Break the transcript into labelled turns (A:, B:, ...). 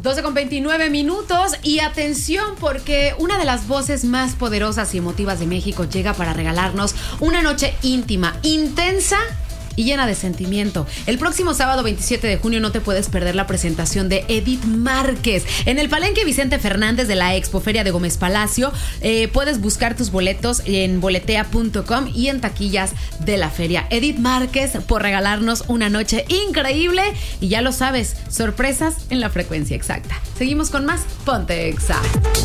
A: 12:29 y atención porque una de las voces más poderosas y emotivas de México llega para regalarnos una noche íntima, intensa y llena de sentimiento. El próximo sábado 27 de junio no te puedes perder la presentación de Edith Márquez en el Palenque Vicente Fernández de la Expoferia de Gómez Palacio. Puedes buscar tus boletos en boletea.com y en taquillas de la feria. Edith Márquez por regalarnos una noche increíble y ya lo sabes, sorpresas en la frecuencia exacta. Seguimos con más Ponte Exa.